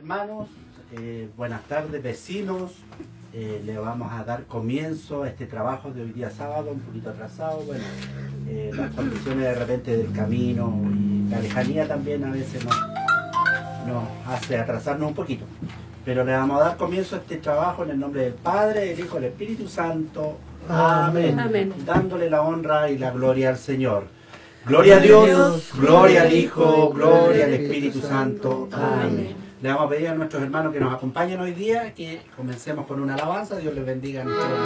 hermanos, buenas tardes vecinos. Le vamos a dar comienzo a este trabajo de hoy día sábado, un poquito atrasado. Bueno, las condiciones de repente del camino y la lejanía también a veces nos hace atrasarnos un poquito. Pero le vamos a dar comienzo a este trabajo en el nombre del Padre, del Hijo y del Espíritu Santo. Amén. Amén. Dándole la honra y la gloria al Señor. Gloria a Dios, gloria al Hijo, gloria al Espíritu Santo. Amén. Le vamos a pedir a nuestros hermanos que nos acompañen hoy día, que comencemos con una alabanza. Dios les bendiga a nuestros hermanos.